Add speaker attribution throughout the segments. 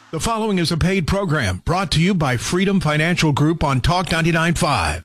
Speaker 1: The following is a paid program brought to you by Freedom Financial Group on Talk 99.5.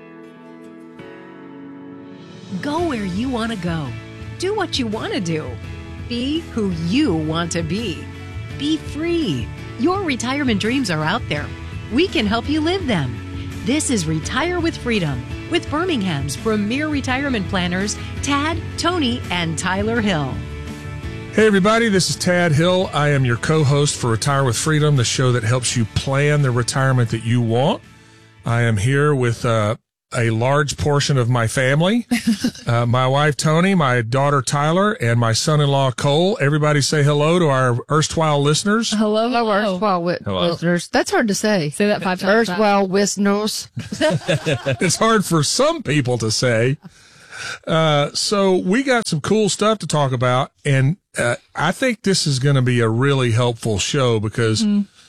Speaker 2: Go where you want to go. Do what you want to do. Be who you want to be. Be free. Your retirement dreams are out there. We can help you live them. This is Retire with Freedom with Birmingham's premier retirement planners, Tad, Tony, and Tyler Hill.
Speaker 3: Hey, everybody, this is Tad Hill. I am your co-host for Retire with Freedom, the show that helps you plan the retirement that you want. I am here with a large portion of my family, my wife, Tony, my daughter, Tyler, and my son-in-law, Cole. Everybody say hello to our erstwhile listeners.
Speaker 4: Hello, erstwhile listeners. That's hard to say.
Speaker 5: Say that 5 times.
Speaker 4: Erstwhile listeners.
Speaker 3: It's hard for some people to say. So we got some cool stuff to talk about, and I think this is going to be a really helpful show because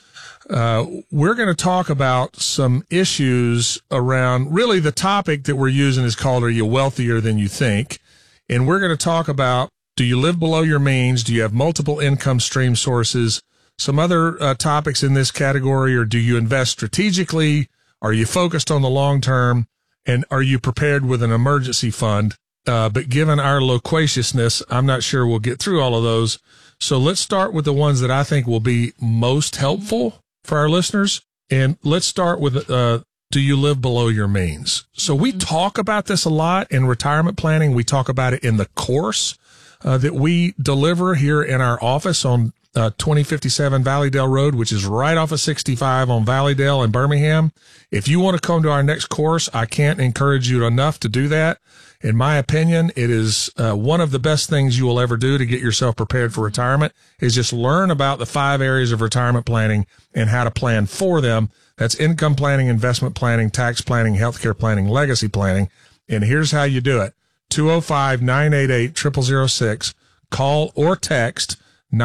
Speaker 3: we're going to talk about some issues around really the topic that we're using is called, are you wealthier than you think? And we're going to talk about, do you live below your means? Do you have multiple income stream sources? Some other topics in this category, or do you invest strategically? Are you focused on the long term? And are you prepared with an emergency fund? But given our loquaciousness, I'm not sure we'll get through all of those. So let's start with the ones that I think will be most helpful for our listeners. And let's start with, do you live below your means? So we talk about this a lot in retirement planning. We talk about it in the course that we deliver here in our office on 2057 Valleydale Road, which is right off of 65 on Valleydale in Birmingham. If you want to come to our next course, I can't encourage you enough to do that. In my opinion, it is one of the best things you will ever do to get yourself prepared for retirement, is just learn about the 5 areas of retirement planning and how to plan for them. That's income planning, investment planning, tax planning, healthcare planning, legacy planning. And here's how you do it. 205-988-0006. Call or text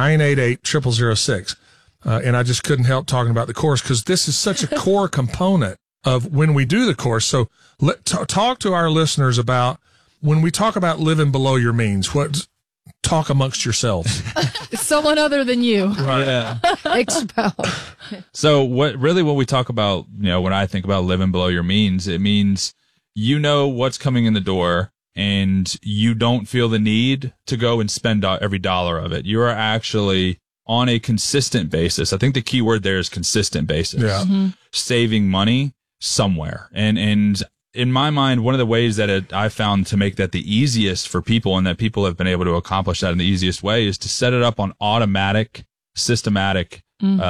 Speaker 3: 988-0006. And I just couldn't help talking about the course because this is such a core component of when we do the course. So talk to our listeners about when we talk about living below your means. Talk amongst yourselves.
Speaker 5: Someone other than you.
Speaker 3: Right.
Speaker 6: Yeah.
Speaker 4: Expound.
Speaker 6: So what we talk about, when I think about living below your means, it means you know what's coming in the door and you don't feel the need to go and spend every dollar of it. You are actually on a consistent basis. I think the key word there is consistent basis.
Speaker 3: Yeah.
Speaker 6: Saving money somewhere. And in my mind, one of the ways that I found to make that the easiest for people and that people have been able to accomplish that in the easiest way is to set it up on automatic, systematic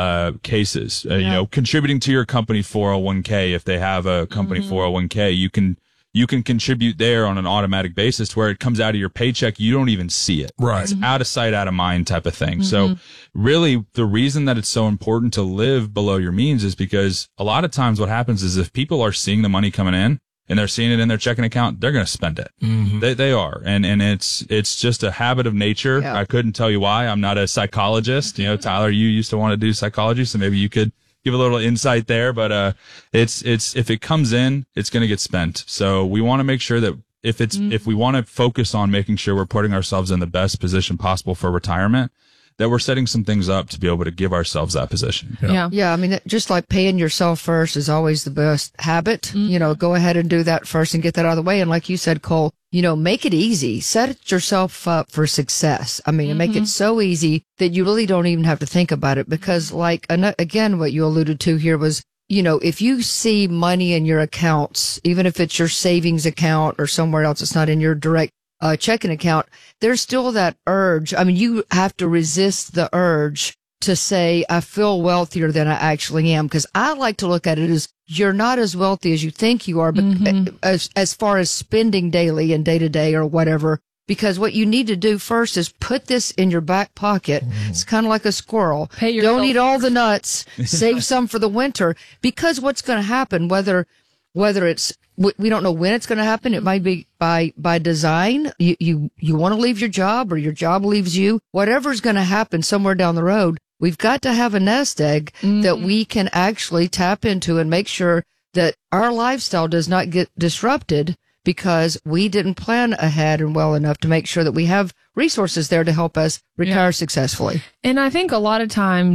Speaker 6: cases. Contributing to your company 401k. If they have a company 401k, you can contribute there on an automatic basis to where it comes out of your paycheck. You don't even see it.
Speaker 3: Right.
Speaker 6: It's out of sight, out of mind type of thing. So really the reason that it's so important to live below your means is because a lot of times what happens is if people are seeing the money coming in and they're seeing it in their checking account, they're going to spend it. They are. And it's just a habit of nature.
Speaker 4: Yeah.
Speaker 6: I couldn't tell you why. I'm not a psychologist. Tyler, you used to want to do psychology, so maybe you could give a little insight there, but it's if it comes in, it's going to get spent. So we want to make sure that if we want to focus on making sure we're putting ourselves in the best position possible for retirement, that we're setting some things up to be able to give ourselves that position.
Speaker 4: Yeah. I mean, just like paying yourself first is always the best habit. Go ahead and do that first and get that out of the way. And like you said, Cole, make it easy. Set yourself up for success. I mean, and make it so easy that you really don't even have to think about it because again, what you alluded to here was, if you see money in your accounts, even if it's your savings account or somewhere else, it's not in your direct checking account, there's still that urge. I mean, you have to resist the urge to say, I feel wealthier than I actually am. Because I like to look at it as you're not as wealthy as you think you are, but as far as spending daily and day to day or whatever, because what you need to do first is put this in your back pocket. It's kind of like a squirrel. Don't eat all the nuts, save some for the winter, because what's going to happen, whether it's, we don't know when it's going to happen. It might be by design. You want to leave your job or your job leaves you, whatever's going to happen somewhere down the road. We've got to have a nest egg that we can actually tap into and make sure that our lifestyle does not get disrupted because we didn't plan ahead and well enough to make sure that we have resources there to help us retire successfully.
Speaker 5: And I think a lot of times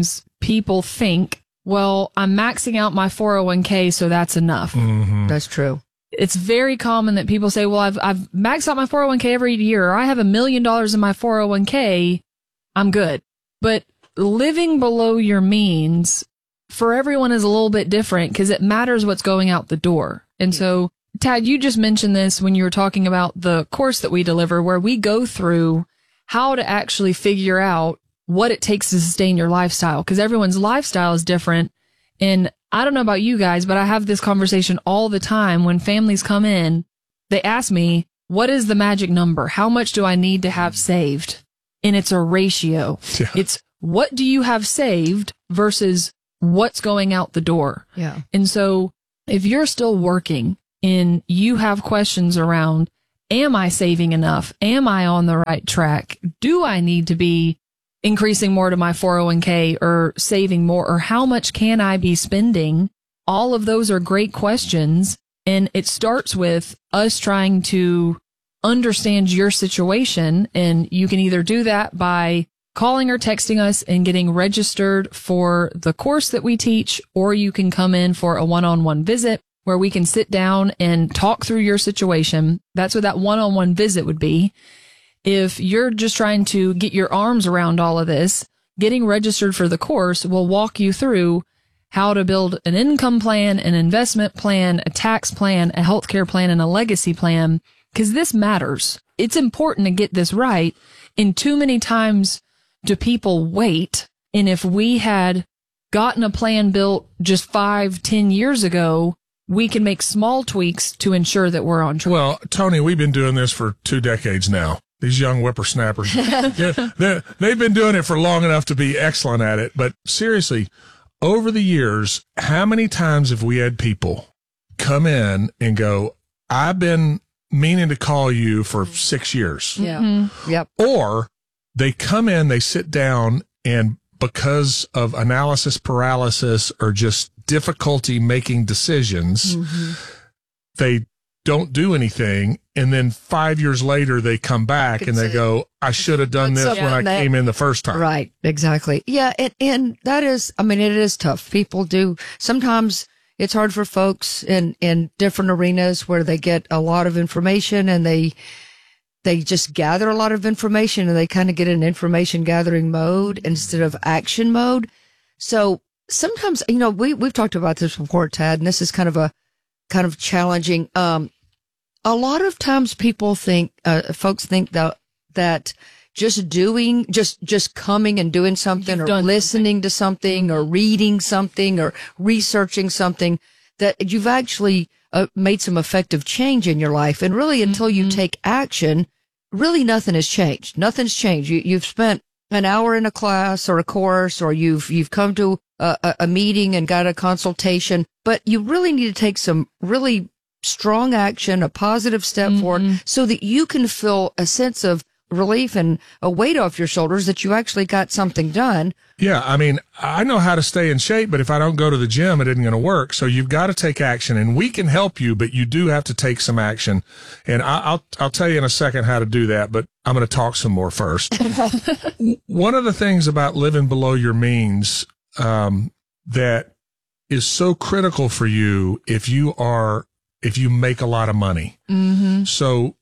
Speaker 5: people think, well, I'm maxing out my 401k, so that's enough.
Speaker 4: That's true.
Speaker 5: It's very common that people say, well, I've maxed out my 401k every year, or I have $1 million in my 401k. I'm good. But living below your means for everyone is a little bit different because it matters what's going out the door. And so, Tad, you just mentioned this when you were talking about the course that we deliver, where we go through how to actually figure out what it takes to sustain your lifestyle, because everyone's lifestyle is different. And I don't know about you guys, but I have this conversation all the time when families come in. They ask me, what is the magic number? How much do I need to have saved? And it's a ratio.
Speaker 3: Yeah.
Speaker 5: It's what do you have saved versus what's going out the door.
Speaker 4: Yeah.
Speaker 5: And so if you're still working and you have questions around, am I saving enough? Am I on the right track? Do I need to be increasing more to my 401k or saving more, or how much can I be spending? All of those are great questions. And it starts with us trying to understand your situation. And you can either do that by calling or texting us and getting registered for the course that we teach, or you can come in for a one-on-one visit where we can sit down and talk through your situation. That's what that one-on-one visit would be. If you're just trying to get your arms around all of this, getting registered for the course will walk you through how to build an income plan, an investment plan, a tax plan, a healthcare plan, and a legacy plan, because this matters. It's important to get this right. And too many times do people wait. And if we had gotten a plan built just 5-10 years ago, we can make small tweaks to ensure that we're on track.
Speaker 3: Well, Tony, we've been doing this for 2 decades now. These young whippersnappers, they've been doing it for long enough to be excellent at it. But seriously, over the years, how many times have we had people come in and go, I've been meaning to call you for 6 years.
Speaker 4: Yeah.
Speaker 5: Mm-hmm.
Speaker 4: Yep.
Speaker 3: Or they come in, they sit down, and because of analysis paralysis or just difficulty making decisions, they don't do anything. And then 5 years later, they come back and they go, I should have done this when I came in the first time.
Speaker 4: Right. Exactly. Yeah. And that is, I mean, it is tough. People do. Sometimes it's hard for folks in different arenas where they get a lot of information and they just gather a lot of information and they kind of get in information gathering mode instead of action mode. So sometimes, we've talked about this before, Tad, and this is kind of challenging. A lot of times people think, folks think that just coming and doing something or listening to something or reading something or researching something, that you've actually made some effective change in your life. And really, until you take action, really nothing has changed. Nothing's changed. You've spent an hour in a class or a course, or you've come to a meeting and got a consultation, but you really need to take some really strong action, a positive step forward, so that you can feel a sense of relief and a weight off your shoulders that you actually got something done.
Speaker 3: Yeah. I mean, I know how to stay in shape, but if I don't go to the gym, it isn't going to work. So you've got to take action, and we can help you, but you do have to take some action. And I'll tell you in a second how to do that, but I'm going to talk some more first. One of the things about living below your means, that is so critical for you if you make a lot of money. Mm-hmm. So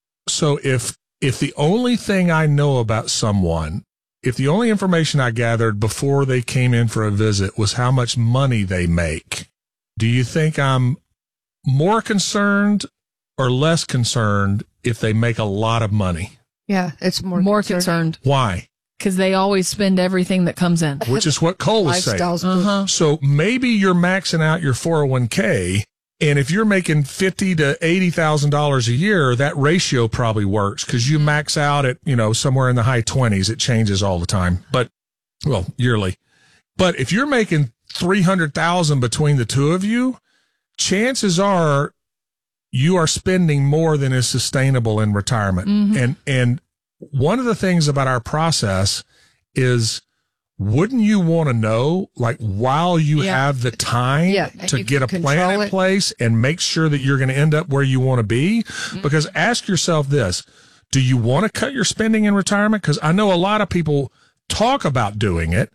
Speaker 3: if the only thing I know about someone, if the only information I gathered before they came in for a visit was how much money they make, do you think I'm more concerned or less concerned if they make a lot of money?
Speaker 4: Yeah, it's
Speaker 5: more concerned.
Speaker 3: Why?
Speaker 5: Because they always spend everything that comes in.
Speaker 3: Which is what Cole was saying.
Speaker 4: Lifestyles.
Speaker 3: So maybe you're maxing out your 401k, and if you're making $50,000 to $80,000 a year, that ratio probably works because you max out at, somewhere in the high 20s. It changes all the time, yearly. But if you're making $300,000 between the two of you, chances are you are spending more than is sustainable in retirement. Mm-hmm. And one of the things about our process is, wouldn't you want to know, like, while you have the time to get a plan in place and make sure that you're going to end up where you want to be? Mm-hmm. Because ask yourself this, do you want to cut your spending in retirement? Because I know a lot of people talk about doing it,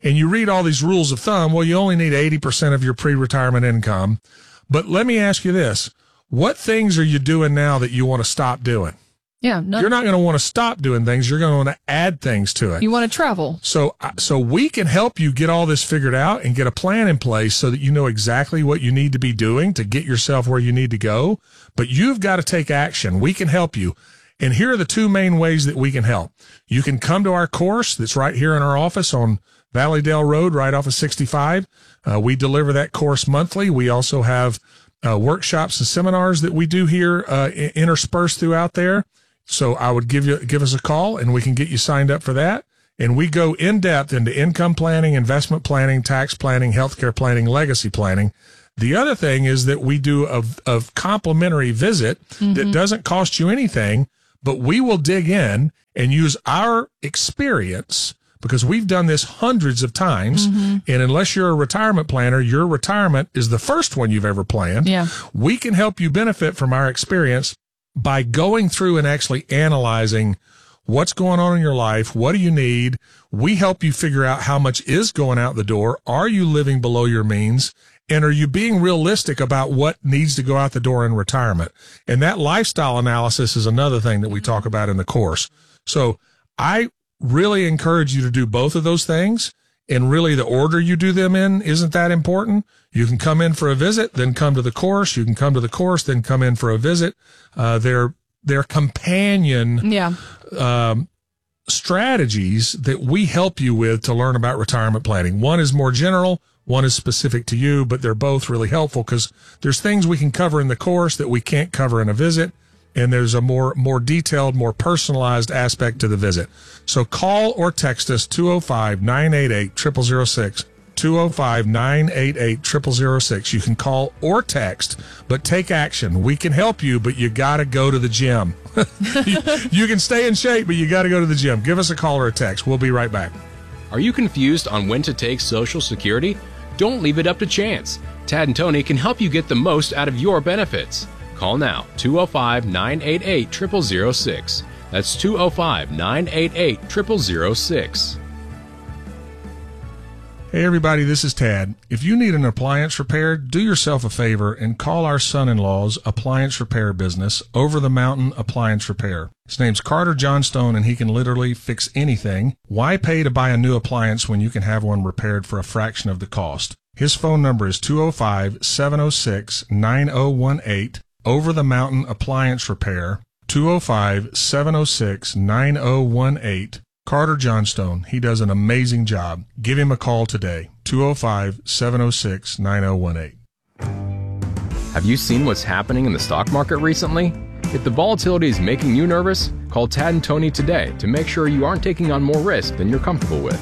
Speaker 3: and you read all these rules of thumb. Well, you only need 80% of your pre-retirement income. But let me ask you this. What things are you doing now that you want to stop doing?
Speaker 5: Yeah.
Speaker 3: You're not going to want to stop doing things. You're going to want to add things to it.
Speaker 5: You want to travel.
Speaker 3: So we can help you get all this figured out and get a plan in place so that you know exactly what you need to be doing to get yourself where you need to go. But you've got to take action. We can help you. And here are the two main ways that we can help. You can come to our course that's right here in our office on Valleydale Road, right off of 65. We deliver that course monthly. We also have workshops and seminars that we do here interspersed throughout there. So I would give us a call and we can get you signed up for that. And we go in depth into income planning, investment planning, tax planning, healthcare planning, legacy planning. The other thing is that we do a complimentary visit that doesn't cost you anything, but we will dig in and use our experience because we've done this hundreds of times. And unless you're a retirement planner, your retirement is the first one you've ever planned.
Speaker 5: Yeah.
Speaker 3: We can help you benefit from our experience by going through and actually analyzing what's going on in your life. What do you need? We help you figure out how much is going out the door. Are you living below your means? And are you being realistic about what needs to go out the door in retirement? And that lifestyle analysis is another thing that we talk about in the course. So I really encourage you to do both of those things. And really the order you do them in isn't that important. You can come in for a visit, then come to the course. You can come to the course, then come in for a visit. They're companion strategies that we help you with to learn about retirement planning. One is more general, one is specific to you, but they're both really helpful because there's things we can cover in the course that we can't cover in a visit. And there's a more detailed, more personalized aspect to the visit. So call or text us 205-988-0006, 205-988-0006. You can call or text, but take action. We can help you, but you got to go to the gym. You can stay in shape, but you got to go to the gym. Give us a call or a text. We'll be right back.
Speaker 7: Are you confused on when to take Social Security? Don't leave it up to chance. Tad and Tony can help you get the most out of your benefits. Call now, 205-988-0006. That's 205-988-0006.
Speaker 3: Hey everybody, this is Tad. If you need an appliance repaired, do yourself a favor and call our son-in-law's appliance repair business, Over the Mountain Appliance Repair. His name's Carter Johnstone and he can literally fix anything. Why pay to buy a new appliance when you can have one repaired for a fraction of the cost? His phone number is 205-706-9018. Over the Mountain Appliance Repair, 205-706-9018. Carter Johnstone. He does an amazing job. Give him a call today, 205-706-9018.
Speaker 7: Have you seen what's happening in the stock market recently? If the volatility is making you nervous, call Tad and Tony today to make sure you aren't taking on more risk than you're comfortable with.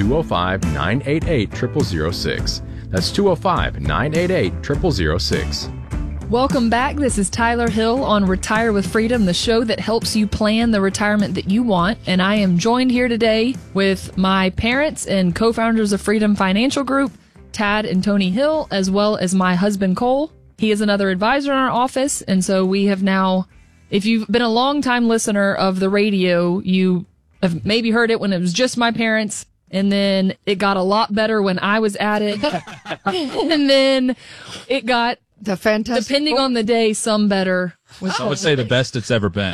Speaker 7: 205-988-0006. That's 205-988-0006.
Speaker 5: Welcome back. This is Tyler Hill on Retire with Freedom, the show that helps you plan the retirement that you want. And I am joined here today with my parents and co-founders of Freedom Financial Group, Tad and Tony Hill, as well as my husband, Cole. He is another advisor in our office. And so we have now, if you've been a long-time listener of the radio, you have maybe heard it when it was just my parents. And then it got a lot better when I was at it. And then it got,
Speaker 4: the fantastic,
Speaker 5: depending on the day, some better.
Speaker 6: I would say the best it's ever been.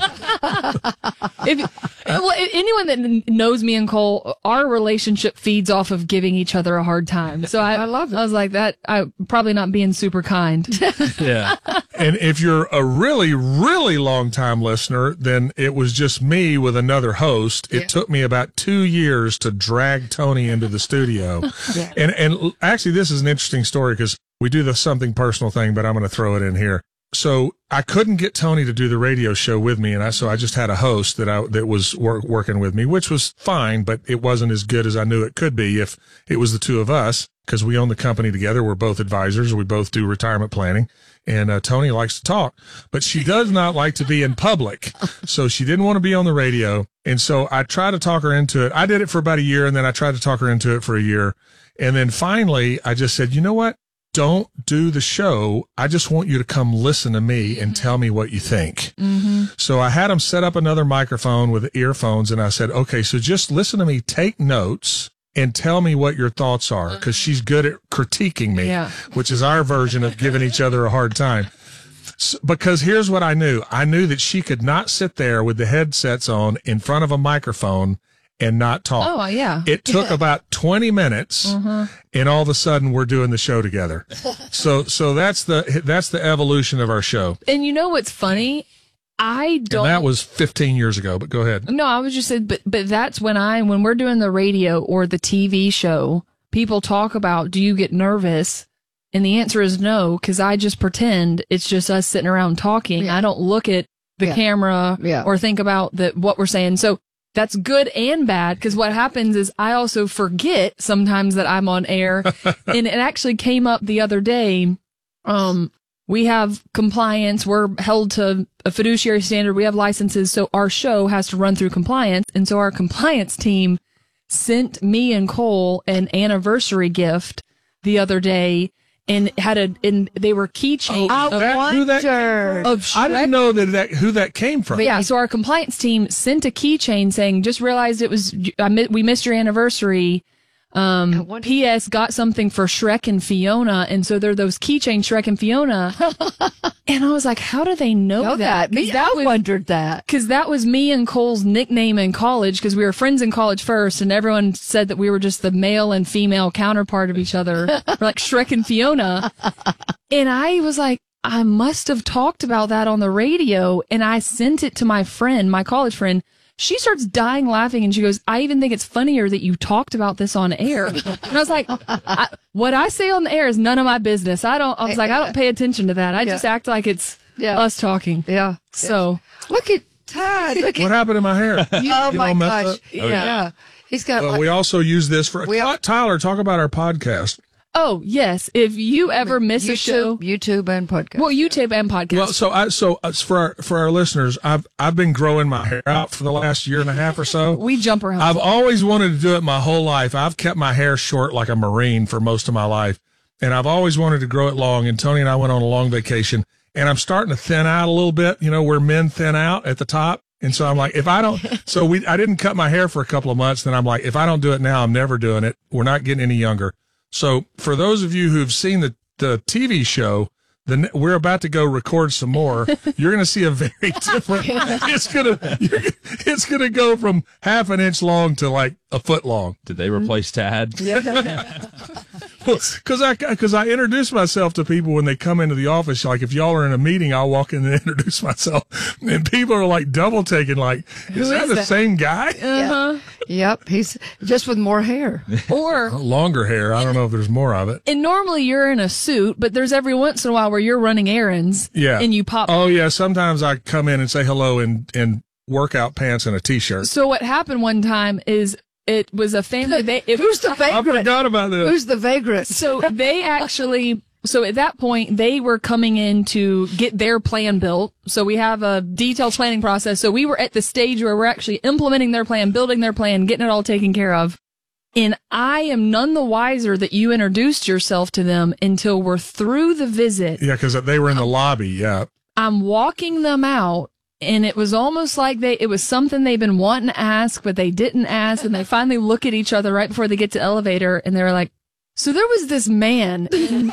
Speaker 5: Anyone that knows me and Cole, our relationship feeds off of giving each other a hard time. So I love it. I was like that. I probably not being super kind.
Speaker 6: Yeah.
Speaker 3: And if you're a really, really long time listener, then it was just me with another host. It took me about 2 years to drag Tony into the studio. Yeah. And actually, this is an interesting story because we do the something personal thing, but I'm going to throw it in here. So I couldn't get Tony to do the radio show with me, and so I just had a host that was working with me, which was fine, but it wasn't as good as I knew it could be if it was the two of us, because we own the company together. We're both advisors. We both do retirement planning, and Tony likes to talk, but she does not like to be in public, so she didn't want to be on the radio, and so I tried to talk her into it. I did it for about a year, and then I tried to talk her into it for a year, and then finally I just said, you know what? Don't do the show. I just want you to come listen to me and tell me what you think. Mm-hmm. So I had him set up another microphone with earphones, and I said, okay, so just listen to me, take notes, and tell me what your thoughts are, because she's good at critiquing me, which is our version of giving each other a hard time. Because here's what I knew. I knew that she could not sit there with the headsets on in front of a microphone and not talk.
Speaker 5: Oh, yeah.
Speaker 3: It took about 20 minutes, and all of a sudden we're doing the show together. So that's the evolution of our show.
Speaker 5: And you know what's funny?
Speaker 3: And that was 15 years ago, but go ahead.
Speaker 5: No, I was just saying, but that's when we're doing the radio or the TV show, people talk about, do you get nervous? And the answer is no, because I just pretend it's just us sitting around talking. I don't look at the camera or think about what we're saying. So that's good and bad, because what happens is I also forget sometimes that I'm on air. And it actually came up the other day. We have compliance. We're held to a fiduciary standard. We have licenses. So our show has to run through compliance. And so our compliance team sent me and Cole an anniversary gift the other day, and they were keychains of Shrek.
Speaker 3: I didn't know who that came from.
Speaker 5: But yeah, so our compliance team sent a keychain saying, just realized we missed your anniversary. P.S. got something for Shrek and Fiona. And so there are those keychain Shrek and Fiona. And I was like, how do they know that?
Speaker 4: I wondered that.
Speaker 5: Because that was me and Cole's nickname in college, because we were friends in college first, and everyone said that we were just the male and female counterpart of each other. We're like Shrek and Fiona. And I was like, I must have talked about that on the radio. And I sent it to my college friend. She starts dying laughing, and she goes, I even think it's funnier that you talked about this on air. And I was like, what I say on the air is none of my business. I don't pay attention to that. I just act like it's us talking.
Speaker 4: Yeah.
Speaker 5: So
Speaker 4: look at Todd.
Speaker 3: What happened to my hair?
Speaker 4: Oh my gosh.
Speaker 3: Yeah.
Speaker 4: He's got
Speaker 3: we also use this for Tyler, talk about our podcast.
Speaker 5: Oh, yes. If you ever miss a show,
Speaker 4: YouTube and podcast.
Speaker 5: Well, YouTube and podcast.
Speaker 3: Well, so for our listeners, I've been growing my hair out for the last year and a half or so.
Speaker 5: We jump around.
Speaker 3: I've always wanted to do it my whole life. I've kept my hair short like a Marine for most of my life, and I've always wanted to grow it long. And Tony and I went on a long vacation, and I'm starting to thin out a little bit, where men thin out at the top. And so I'm like, I didn't cut my hair for a couple of months. Then I'm like, if I don't do it now, I'm never doing it. We're not getting any younger. So for those of you who've seen the TV show, we're about to go record some more. You're going to see a very different. It's going to go from half an inch long to like a foot long.
Speaker 6: Did they replace Tad?
Speaker 3: Yeah. Because I introduce myself to people when they come into the office. Like if y'all are in a meeting, I'll walk in and introduce myself, and people are like double taking. Like, is that the same guy?
Speaker 5: Uh-huh.
Speaker 4: Yep, he's just with more hair
Speaker 5: or
Speaker 3: longer hair. I don't know if there's more of it.
Speaker 5: And normally you're in a suit, but there's every once in a while where you're running errands.
Speaker 3: Yeah,
Speaker 5: and you pop.
Speaker 3: Oh yeah, sometimes I come in and say hello in workout pants and a t-shirt.
Speaker 5: So what happened one time is it was a family.
Speaker 4: Who's the vagrant?
Speaker 3: I forgot about this.
Speaker 4: Who's the vagrant?
Speaker 5: So they actually. So at that point, they were coming in to get their plan built. So we have a detailed planning process. So we were at the stage where we're actually implementing their plan, building their plan, getting it all taken care of. And I am none the wiser that you introduced yourself to them until we're through the visit.
Speaker 3: Yeah, because they were in the lobby. Yeah.
Speaker 5: I'm walking them out. And it was almost like it was something they've been wanting to ask, but they didn't ask. And they finally look at each other right before they get to the elevator. And they're like, so there was this man in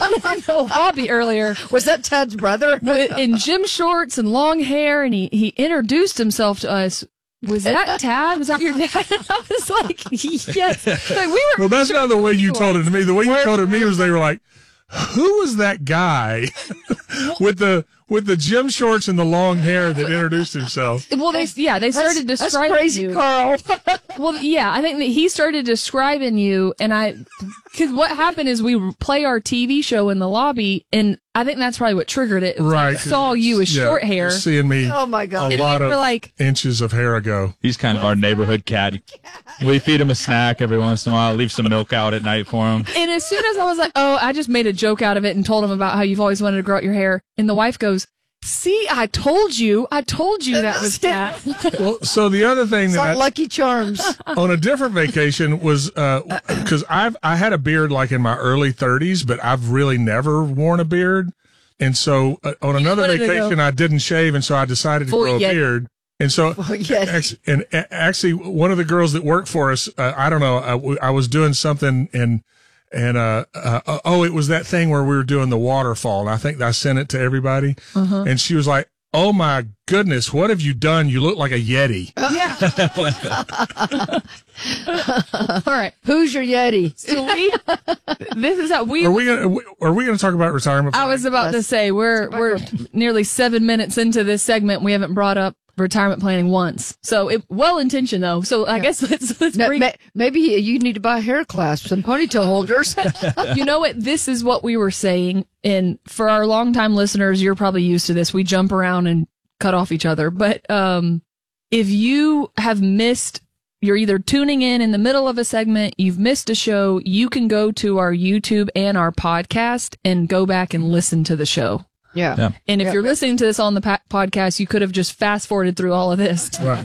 Speaker 5: the lobby earlier.
Speaker 4: Was that Ted's brother?
Speaker 5: In gym shorts and long hair, and he introduced himself to us. Was that Tad? Was that your dad? And I was like, yes. Like,
Speaker 3: well, that's not the way you told it to me. The way you told it to me was they were like, who was that guy with the gym shorts and the long hair that introduced himself?
Speaker 5: Well, they started describing
Speaker 4: that's crazy,
Speaker 5: you.
Speaker 4: Carl.
Speaker 5: Well, yeah, I think that he started describing you, and because what happened is we play our TV show in the lobby, and I think that's probably what triggered it.
Speaker 3: Right.
Speaker 5: Saw you with short hair.
Speaker 3: Seeing me
Speaker 4: oh my God.
Speaker 3: a lot of inches of hair ago.
Speaker 6: He's kind of our neighborhood cat. We feed him a snack every once in a while, leave some milk out at night for him.
Speaker 5: And as soon as I was like, oh, I just made a joke out of it and told him about how you've always wanted to grow out your hair. And the wife goes, see, I told you that was that.
Speaker 3: Well, so the other thing that
Speaker 4: Lucky Charms
Speaker 3: on a different vacation was because I had a beard like in my early 30s, but I've really never worn a beard. And so on another vacation, I didn't shave, and so I decided to grow a beard. And so,
Speaker 4: yes.
Speaker 3: actually, one of the girls that worked for us, I don't know, I was doing something and it was that thing where we were doing the waterfall. And I think I sent it to everybody. And she was like, "Oh my goodness, what have you done? You look like a Yeti."
Speaker 5: All right.
Speaker 4: Who's your Yeti?
Speaker 5: So this is how
Speaker 3: Are we going to talk about retirement?
Speaker 5: I was about to say, we're nearly 7 minutes into this segment. We haven't brought up retirement planning once. So well intentioned though. So I guess let's bring.
Speaker 4: Maybe you need to buy hair clasps and ponytail holders.
Speaker 5: You know what? This is what we were saying. And for our longtime listeners, you're probably used to this. We jump around and cut off each other. But if you have missed, you're either tuning in the middle of a segment, you've missed a show, you can go to our YouTube and our podcast and go back and listen to the show.
Speaker 4: Yeah.
Speaker 5: And if you're listening to this on the podcast, you could have just fast forwarded through all of this.
Speaker 3: Right.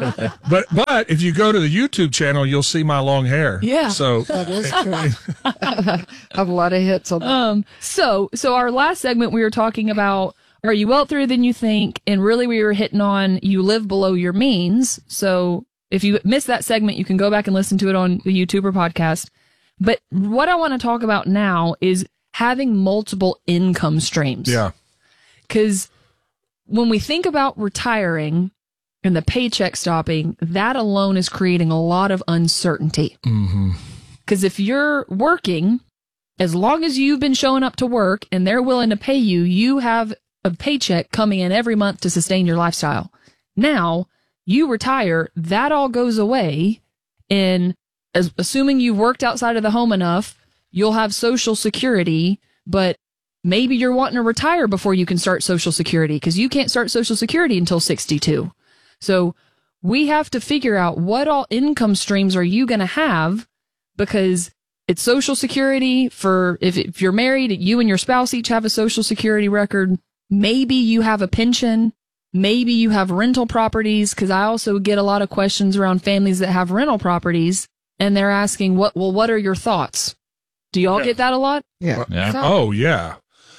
Speaker 3: But if you go to the YouTube channel, you'll see my long hair.
Speaker 5: Yeah.
Speaker 3: So
Speaker 4: that is true. I have a lot of hits on that.
Speaker 5: So our last segment, we were talking about, are you wealthier than you think? And really we were hitting on, you live below your means. So if you missed that segment, you can go back and listen to it on the YouTube or podcast. But what I want to talk about now is having multiple income streams.
Speaker 3: Yeah.
Speaker 5: Because when we think about retiring and the paycheck stopping, that alone is creating a lot of uncertainty. Because if you're working, as long as you've been showing up to work and they're willing to pay you, you have a paycheck coming in every month to sustain your lifestyle. Now, you retire, that all goes away. And assuming you've worked outside of the home enough, you'll have Social Security, but maybe you're wanting to retire before you can start Social Security because you can't start Social Security until 62. So we have to figure out what all income streams are you going to have, because it's Social Security for if you're married, you and your spouse each have a Social Security record. Maybe you have a pension. Maybe you have rental properties, because I also get a lot of questions around families that have rental properties and they're asking, what are your thoughts? Do y'all get that a lot?
Speaker 4: Yeah.
Speaker 3: Oh, yeah.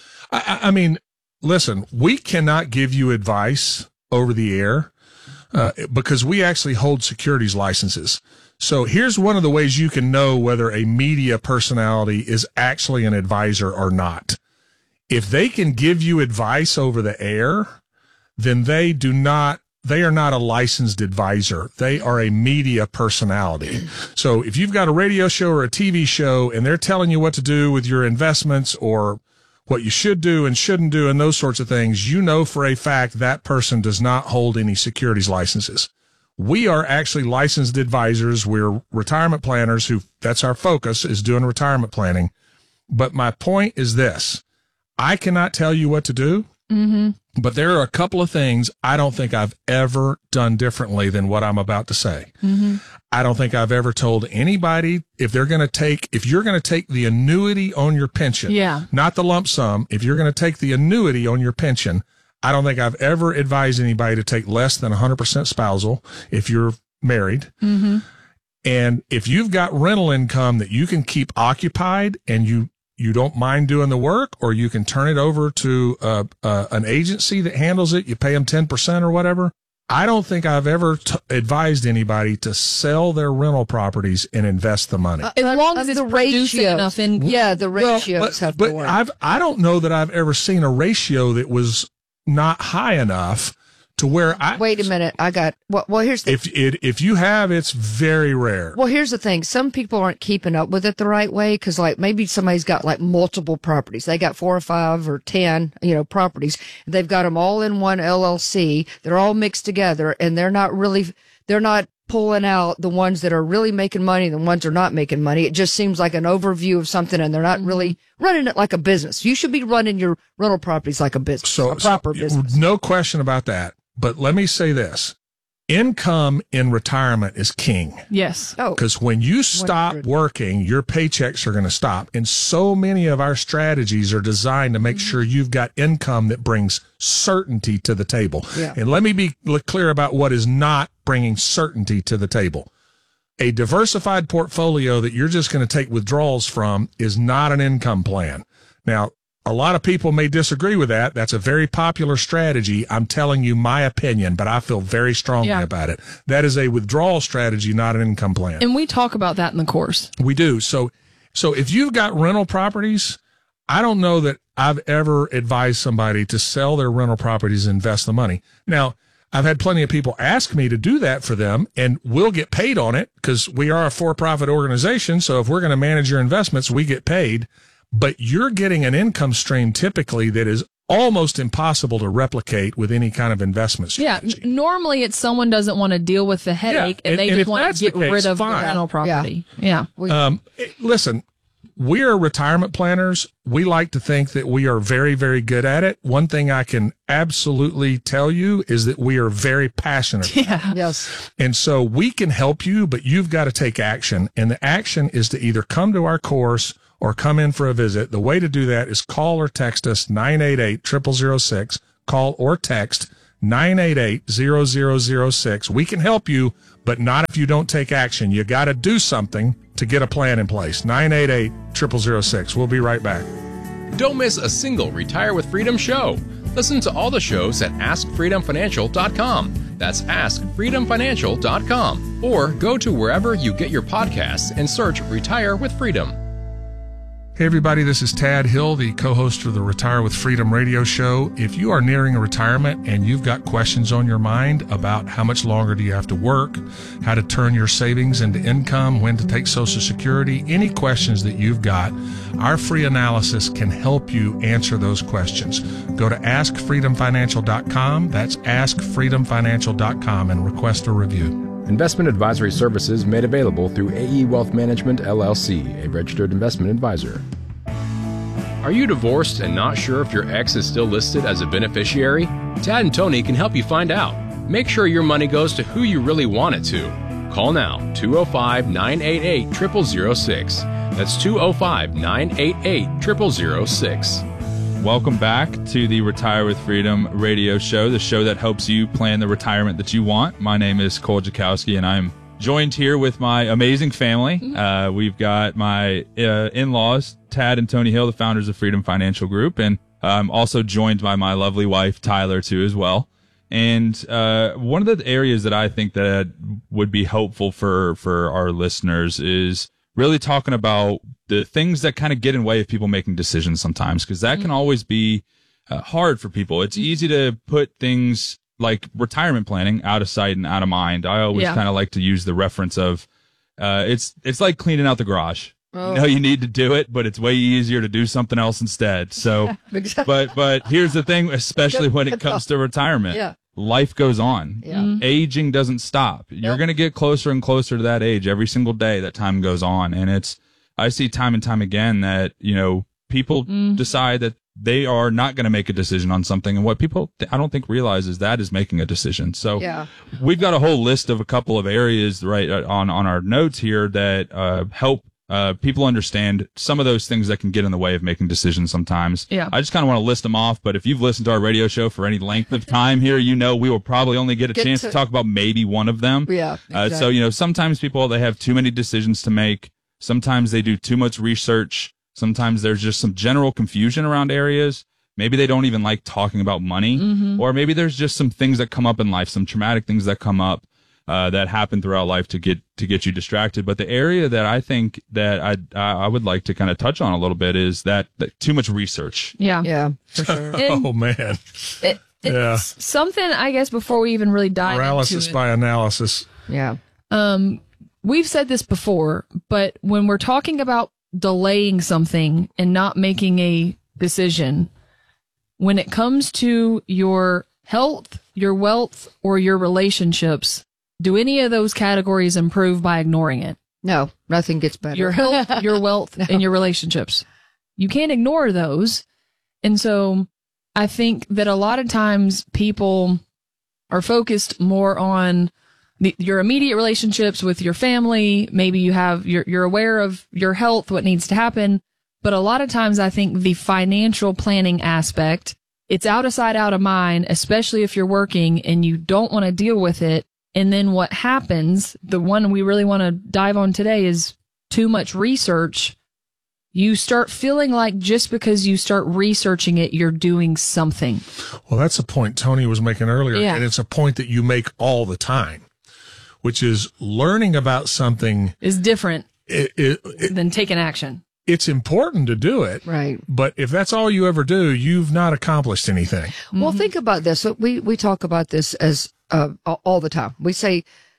Speaker 3: I mean, listen, we cannot give you advice over the air because we actually hold securities licenses. So here's one of the ways you can know whether a media personality is actually an advisor or not. If they can give you advice over the air, then they are not a licensed advisor. They are a media personality. So if you've got a radio show or a TV show and they're telling you what to do with your investments or what you should do and shouldn't do and those sorts of things, you know for a fact that person does not hold any securities licenses. We are actually licensed advisors. We're retirement planners that's our focus, is doing retirement planning. But my point is this. I cannot tell you what to do. But there are a couple of things I don't think I've ever done differently than what I'm about to say. I don't think I've ever told anybody if you're going to take the annuity on your pension, not the lump sum, if you're going to take the annuity on your pension, I don't think I've ever advised anybody to take less than 100% spousal if you're married. And if you've got rental income that you can keep occupied and you don't mind doing the work, or you can turn it over to an agency that handles it. You pay them 10% or whatever. I don't think I've ever advised anybody to sell their rental properties and invest the money.
Speaker 5: As long as it's producing enough income.
Speaker 4: Yeah, the ratios have to work.
Speaker 3: I don't know that I've ever seen a ratio that was not high enough to where
Speaker 4: wait a minute. Well, here's the
Speaker 3: if you have, it's very rare.
Speaker 4: Well, here's the thing. Some people aren't keeping up with it the right way because, like, maybe somebody's got like multiple properties. They got 4 or 5 or 10, properties. They've got them all in one LLC. They're all mixed together, and they're not pulling out the ones that are really making money and the ones that are not making money. It just seems like an overview of something, and they're not really running it like a business. You should be running your rental properties like a business, a proper business.
Speaker 3: No question about that. But let me say this. Income in retirement is king.
Speaker 5: Yes.
Speaker 3: Because when you stop working, your paychecks are going to stop. And so many of our strategies are designed to make sure you've got income that brings certainty to the table.
Speaker 4: Yeah.
Speaker 3: And let me be clear about what is not bringing certainty to the table. A diversified portfolio that you're just going to take withdrawals from is not an income plan. Now, a lot of people may disagree with that. That's a very popular strategy. I'm telling you my opinion, but I feel very strongly about it. That is a withdrawal strategy, not an income plan.
Speaker 5: And we talk about that in the course.
Speaker 3: We do. So if you've got rental properties, I don't know that I've ever advised somebody to sell their rental properties and invest the money. Now, I've had plenty of people ask me to do that for them, and we'll get paid on it because we are a for-profit organization. So if we're going to manage your investments, we get paid. But you're getting an income stream typically that is almost impossible to replicate with any kind of investment strategy.
Speaker 5: Yeah, normally it's someone doesn't want to deal with the headache and they just want to get rid of the rental property. Yeah.
Speaker 3: Listen, we are retirement planners. We like to think that we are very, very good at it. One thing I can absolutely tell you is that we are very passionate.
Speaker 5: Yeah.
Speaker 4: Yes.
Speaker 3: And so we can help you, but you've got to take action. And the action is to either come to our course or come in for a visit. The way to do that is call or text us 988-0006. Call or text 988-0006. We can help you, but not if you don't take action. You got to do something to get a plan in place. 988-0006. We'll be right back.
Speaker 7: Don't miss a single Retire with Freedom show. Listen to all the shows at AskFreedomFinancial.com. That's AskFreedomFinancial.com. Or go to wherever you get your podcasts and search Retire with Freedom.
Speaker 3: Hey everybody, this is Tad Hill, the co-host of the Retire with Freedom radio show. If you are nearing a retirement and you've got questions on your mind about how much longer do you have to work, how to turn your savings into income, when to take Social Security, any questions that you've got, our free analysis can help you answer those questions. Go to AskFreedomFinancial.com. That's AskFreedomFinancial.com and request a review.
Speaker 7: Investment advisory services made available through AE Wealth Management, LLC, a registered investment advisor. Are you divorced and not sure if your ex is still listed as a beneficiary? Tad and Tony can help you find out. Make sure your money goes to who you really want it to. Call now, 205-988-0006. That's 205-988-0006.
Speaker 6: Welcome back to the Retire with Freedom radio show, the show that helps you plan the retirement that you want. My name is Cole Jakowski, and I'm joined here with my amazing family. We've got my in-laws, Tad and Tony Hill, the founders of Freedom Financial Group, and I'm also joined by my lovely wife, Tyler, too, as well. And one of the areas that I think that would be helpful for our listeners is really talking about the things that kind of get in the way of people making decisions sometimes, because that can always be hard for people. It's easy to put things like retirement planning out of sight and out of mind. I always kind of like to use the reference of it's like cleaning out the garage. You know you need to do it, but it's way easier to do something else instead. So, but here's the thing, especially when it comes to retirement.
Speaker 4: Yeah.
Speaker 6: Life goes on.
Speaker 4: Yeah.
Speaker 6: Aging doesn't stop. You're going to get closer and closer to that age every single day that time goes on. And I see time and time again that, people decide that they are not going to make a decision on something. And what people, I don't think realize is that is making a decision. So we've got a whole list of a couple of areas right on our notes here that help people understand some of those things that can get in the way of making decisions sometimes.
Speaker 5: Yeah.
Speaker 6: I just kind of want to list them off, but if you've listened to our radio show for any length of time here, we will probably only get a chance to talk about maybe one of them.
Speaker 4: Yeah. Exactly.
Speaker 6: So, sometimes people, they have too many decisions to make. Sometimes they do too much research. Sometimes there's just some general confusion around areas. Maybe they don't even like talking about money, or maybe there's just some things that come up in life, some traumatic things that come up that happen throughout life to get you distracted. But the area that I think that I would like to kind of touch on a little bit is that too much research.
Speaker 5: Yeah.
Speaker 4: Yeah, for sure.
Speaker 3: Oh man.
Speaker 5: It's something, I guess, before we even really dive
Speaker 3: Paralysis
Speaker 5: into it.
Speaker 3: by analysis.
Speaker 4: Yeah.
Speaker 5: We've said this before, but when we're talking about delaying something and not making a decision, when it comes to your health, your wealth, or your relationships, do any of those categories improve by ignoring it?
Speaker 4: No, nothing gets better.
Speaker 5: Your health, your wealth, and your relationships. You can't ignore those. And so I think that a lot of times people are focused more on your immediate relationships with your family. Maybe you're aware of your health, what needs to happen. But a lot of times I think the financial planning aspect, it's out of sight, out of mind, especially if you're working and you don't want to deal with it. And then what happens, the one we really want to dive on today, is too much research. you start feeling like just because you start researching it, you're doing something.
Speaker 3: Well, that's a point Tony was making earlier,
Speaker 5: Yeah.
Speaker 3: and it's a point that you make all the time, which is learning about something
Speaker 5: Is different than taking action.
Speaker 3: It's important to do it.
Speaker 4: Right.
Speaker 3: But if that's all you ever do, you've not accomplished anything.
Speaker 4: Well, think about this. We talk about this as all the time. We say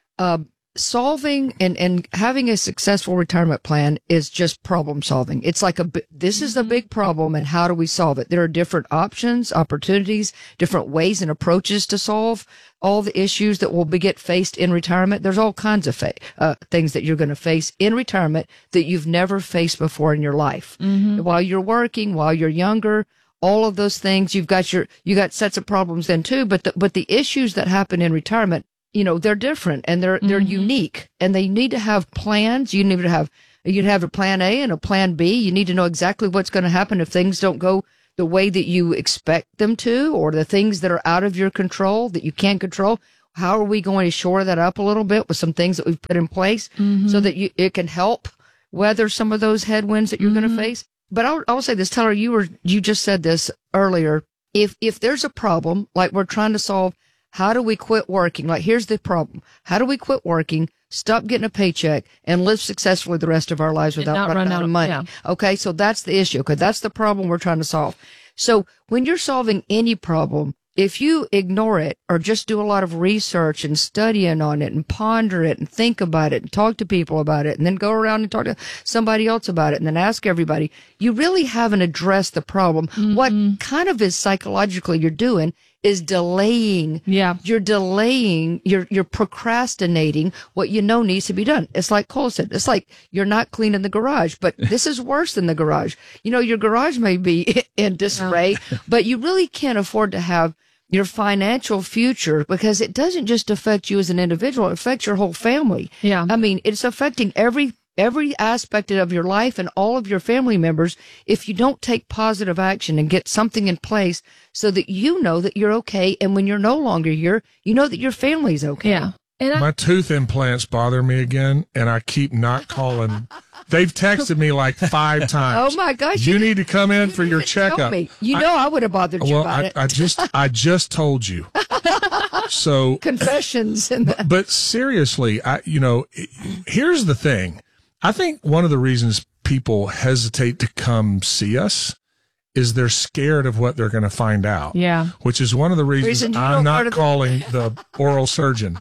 Speaker 4: solving and having a successful retirement plan is just problem solving. It's like this is a big problem, and how do we solve it? There are different options, opportunities, different ways and approaches to solve all the issues that will get faced in retirement. There's all kinds of things that you're going to face in retirement that you've never faced before in your life. While you're working, while you're younger, all of those things, you got sets of problems then too. But the issues that happen in retirement, they're different and they're unique, and they need to have plans. You'd have a plan A and a plan B. You need to know exactly what's going to happen if things don't go the way that you expect them to, or the things that are out of your control that you can't control. How are we going to shore that up a little bit with some things that we've put in place so that it can help weather some of those headwinds that you're going to face? But I'll say this, Tyler, you just said this earlier. If there's a problem, like we're trying to solve, how do we quit working? Like, here's the problem. How do we quit working, stop getting a paycheck, and live successfully the rest of our lives without running out of money?
Speaker 5: Yeah.
Speaker 4: Okay, so that's the issue, because that's the problem we're trying to solve. So when you're solving any problem, if you ignore it or just do a lot of research and studying on it and ponder it and think about it and talk to people about it and then go around and talk to somebody else about it and then ask everybody, you really haven't addressed the problem. What kind of is psychologically you're doing is delaying.
Speaker 5: Yeah.
Speaker 4: You're delaying, you're procrastinating what you know needs to be done. It's like Cole said, it's like you're not cleaning the garage, but this is worse than the garage. Your garage may be in disarray, but you really can't afford to have your financial future, because it doesn't just affect you as an individual, it affects your whole family.
Speaker 5: Yeah.
Speaker 4: I mean, it's affecting every aspect of your life and all of your family members if you don't take positive action and get something in place so that you know that you're okay. And when you're no longer here, you know that your family's okay.
Speaker 5: Yeah. And
Speaker 3: My tooth implants bother me again, and I keep not calling. They've texted me like 5 times.
Speaker 4: Oh my gosh.
Speaker 3: You need to come in for your
Speaker 4: Tell
Speaker 3: checkup.
Speaker 4: me. I would have bothered you about it.
Speaker 3: I just told you. So
Speaker 4: Confessions.
Speaker 3: but seriously, here's the thing. I think one of the reasons people hesitate to come see us is they're scared of what they're going to find out.
Speaker 5: Yeah.
Speaker 3: Which is one of the reasons I'm not calling the oral surgeon.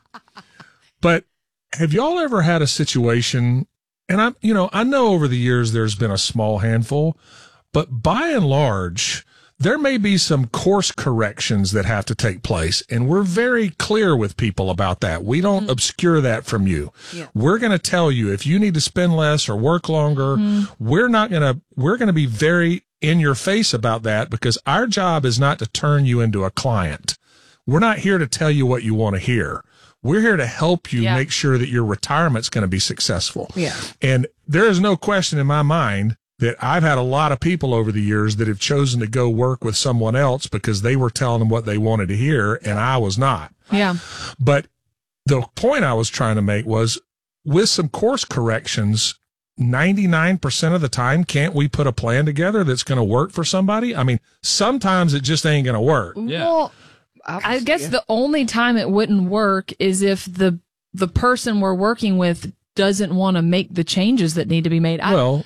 Speaker 3: But have y'all ever had a situation, and I know over the years there's been a small handful, but by and large, there may be some course corrections that have to take place, and we're very clear with people about that. We don't obscure that from you. Yeah. We're going to tell you if you need to spend less or work longer. We're going to be very in your face about that, because our job is not to turn you into a client. We're not here to tell you what you want to hear. We're here to help you make sure that your retirement's going to be successful. Yeah. And there is no question in my mind that I've had a lot of people over the years that have chosen to go work with someone else because they were telling them what they wanted to hear, and I was not.
Speaker 5: Yeah.
Speaker 3: But the point I was trying to make was, with some course corrections, 99% of the time, can't we put a plan together that's going to work for somebody? I mean, sometimes it just ain't going to work.
Speaker 6: Yeah.
Speaker 5: Well, I guess the only time it wouldn't work is if the person we're working with doesn't want to make the changes that need to be made.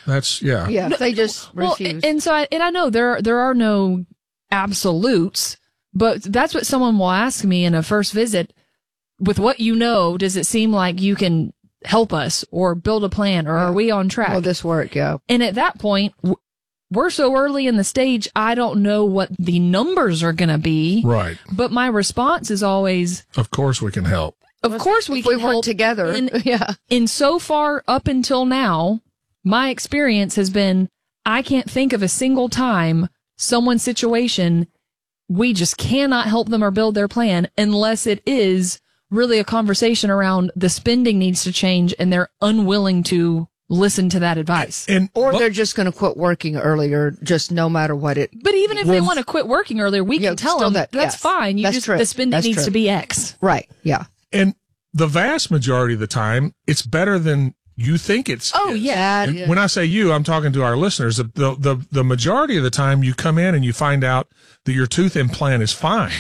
Speaker 4: Yeah, they just refuse.
Speaker 5: And so I know there are no absolutes, but that's what someone will ask me in a first visit. With what does it seem like you can help us or build a plan, or are we on track?
Speaker 4: Will this work? Yeah.
Speaker 5: And at that point, we're so early in the stage, I don't know what the numbers are going to be.
Speaker 3: Right.
Speaker 5: But my response is always,
Speaker 3: of course we can help.
Speaker 5: Of course we can
Speaker 4: work
Speaker 5: help
Speaker 4: together.
Speaker 5: And so far up until now, my experience has been, I can't think of a single time someone's situation, we just cannot help them or build their plan unless it is really a conversation around the spending needs to change and they're unwilling to listen to that advice.
Speaker 4: Or they're just going to quit working earlier, just no matter what it.
Speaker 5: But even if they want to quit working earlier, we can tell them that's fine. The spending needs to be X.
Speaker 4: Right. Yeah.
Speaker 3: And the vast majority of the time, it's better than you think it's.
Speaker 5: Oh, yeah.
Speaker 3: And when I say you, I'm talking to our listeners. The majority of the time you come in and you find out that your tooth implant is fine.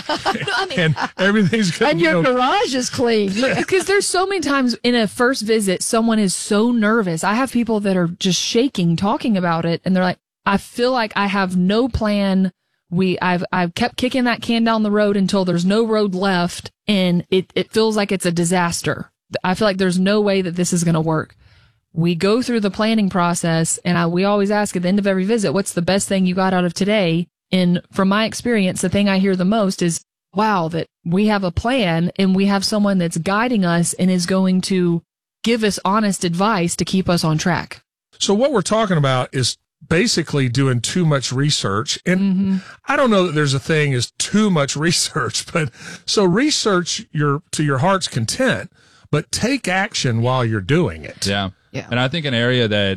Speaker 3: And everything's good.
Speaker 4: And your garage is clean.
Speaker 5: Because there's so many times in a first visit, someone is so nervous. I have people that are just shaking talking about it, and they're like, I feel like I have no plan. I've kept kicking that can down the road until there's no road left, and it feels like it's a disaster. I feel like there's no way that this is going to work. We go through the planning process, and we always ask at the end of every visit, what's the best thing you got out of today? And from my experience, the thing I hear the most is, wow, that we have a plan and we have someone that's guiding us and is going to give us honest advice to keep us on track.
Speaker 3: So what we're talking about is basically doing too much research. And I don't know that there's a thing as too much research, but so research to your heart's content, but take action while you're doing it.
Speaker 6: Yeah.
Speaker 4: Yeah.
Speaker 6: And I think an area that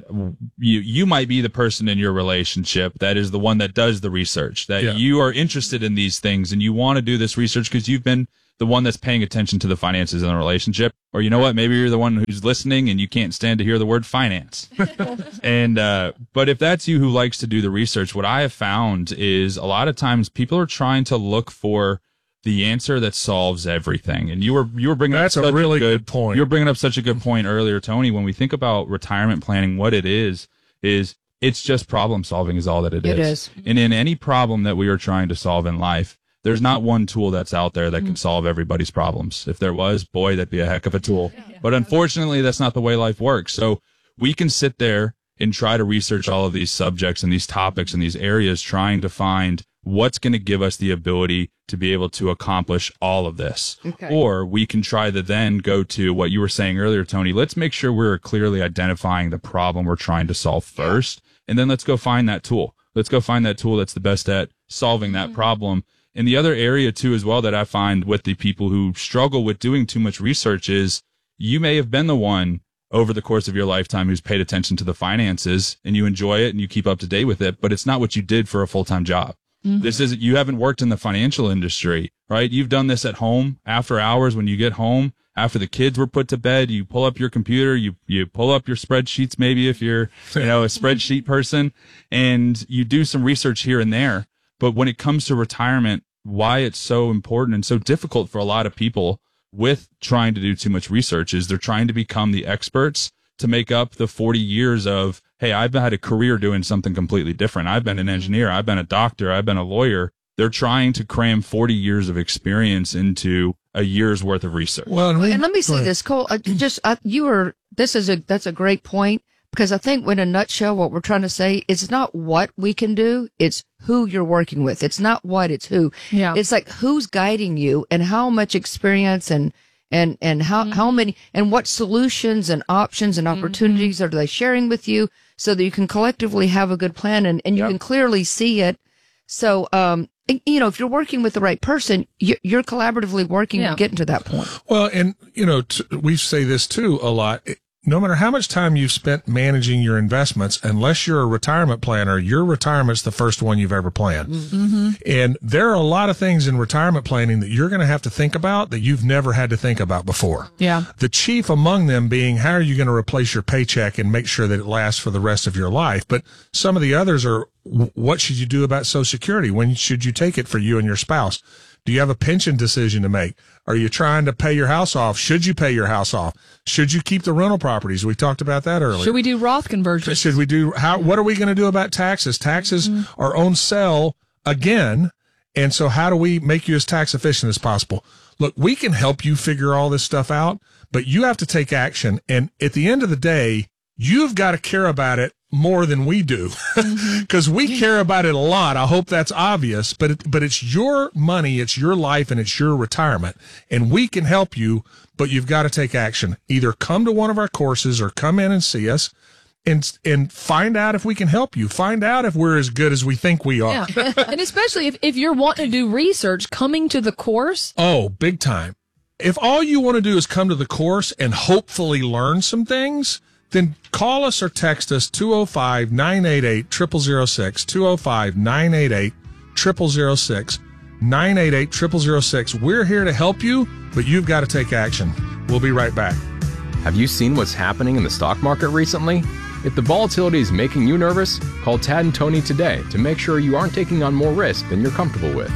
Speaker 6: you might be the person in your relationship that is the one that does the research, that you are interested in these things and you want to do this research because you've been the one that's paying attention to the finances in the relationship. Or you know what? Maybe you're the one who's listening and you can't stand to hear the word finance. And, but if that's you who likes to do the research, what I have found is a lot of times people are trying to look for the answer that solves everything. And you were bringing
Speaker 3: that's
Speaker 6: up
Speaker 3: a really good point.
Speaker 6: You were bringing up such a good point earlier, Tony. When we think about retirement planning, what it is it's just problem solving is all that it is.
Speaker 4: It is.
Speaker 6: And in any problem that we are trying to solve in life, there's not one tool that's out there that can solve everybody's problems. If there was, boy, that'd be a heck of a tool. But unfortunately, that's not the way life works. So we can sit there and try to research all of these subjects and these topics and these areas, trying to find what's going to give us the ability to be able to accomplish all of this.
Speaker 4: Okay.
Speaker 6: Or we can try to then go to what you were saying earlier, Tony. Let's make sure we're clearly identifying the problem we're trying to solve first. And then let's go find that tool. Let's go find that tool that's the best at solving that problem. And the other area too, as well, that I find with the people who struggle with doing too much research is you may have been the one over the course of your lifetime who's paid attention to the finances and you enjoy it and you keep up to date with it, but it's not what you did for a full-time job. This isn't, you haven't worked in the financial industry, right? You've done this at home after hours when you get home, after the kids were put to bed, you pull up your computer, you pull up your spreadsheets, maybe if you're, a spreadsheet person, and you do some research here and there. But when it comes to retirement, why it's so important and so difficult for a lot of people with trying to do too much research is they're trying to become the experts to make up the 40 years of, hey, I've had a career doing something completely different. I've been an engineer. I've been a doctor. I've been a lawyer. They're trying to cram 40 years of experience into a year's worth of research.
Speaker 4: Well, and let me say this, Cole, that's a great point, because I think in a nutshell, what we're trying to say, it's not what we can do, it's who you're working with. It's not what, it's who.
Speaker 5: Yeah.
Speaker 4: It's like who's guiding you and how much experience and how many, and what solutions and options and opportunities are they sharing with you so that you can collectively have a good plan and you can clearly see it. So, if you're working with the right person, you're collaboratively working and getting to that point.
Speaker 3: Well, and, we say this too a lot. No matter how much time you've spent managing your investments, unless you're a retirement planner, your retirement's the first one you've ever planned. Mm-hmm. And there are a lot of things in retirement planning that you're going to have to think about that you've never had to think about before.
Speaker 5: Yeah.
Speaker 3: The chief among them being, how are you going to replace your paycheck and make sure that it lasts for the rest of your life? But some of the others are, what should you do about Social Security? When should you take it for you and your spouse? Do you have a pension decision to make? Are you trying to pay your house off? Should you pay your house off? Should you keep the rental properties? We talked about that earlier.
Speaker 5: Should we do Roth conversions?
Speaker 3: Should we do, what are we going to do about taxes? Taxes are on sale again. And so how do we make you as tax efficient as possible? Look, we can help you figure all this stuff out, but you have to take action. And at the end of the day, you've got to care about it more than we do, because we care about it a lot. I hope that's obvious, but it's your money, it's your life, and it's your retirement, and we can help you, but you've got to take action. Either come to one of our courses or come in and see us and find out if we can help you. Find out if we're as good as we think we are.
Speaker 5: Yeah. And especially if you're wanting to do research, coming to the course.
Speaker 3: Oh, big time. If all you want to do is come to the course and hopefully learn some things, then call us or text us 205-988-0006, 205-988-0006, 988-0006. We're here to help you, but you've got to take action. We'll be right back.
Speaker 7: Have you seen what's happening in the stock market recently? If the volatility is making you nervous, call Tad and Tony today to make sure you aren't taking on more risk than you're comfortable with.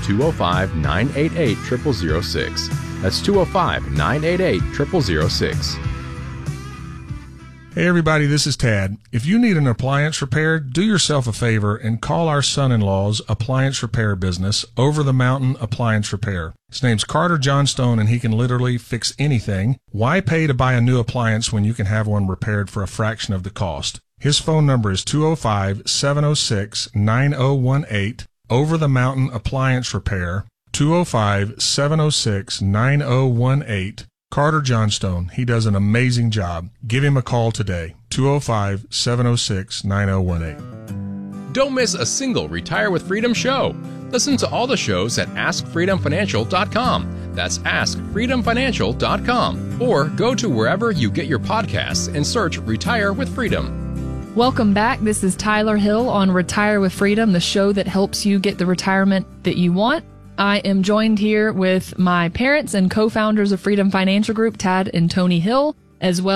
Speaker 7: 205-988-0006. That's 205-988-0006.
Speaker 3: Hey everybody, this is Tad. If you need an appliance repaired, do yourself a favor and call our son-in-law's appliance repair business, Over the Mountain Appliance Repair. His name's Carter Johnstone and he can literally fix anything. Why pay to buy a new appliance when you can have one repaired for a fraction of the cost? His phone number is 205-706-9018, Over the Mountain Appliance Repair, 205-706-9018. Carter Johnstone. He does an amazing job. Give him a call today. 205-706-9018.
Speaker 7: Don't miss a single Retire with Freedom show. Listen to all the shows at AskFreedomFinancial.com. That's AskFreedomFinancial.com. Or go to wherever you get your podcasts and search Retire with Freedom.
Speaker 5: Welcome back. This is Tyler Hill on Retire with Freedom, the show that helps you get the retirement that you want. I am joined here with my parents and co-founders of Freedom Financial Group, Tad and Tony Hill, as well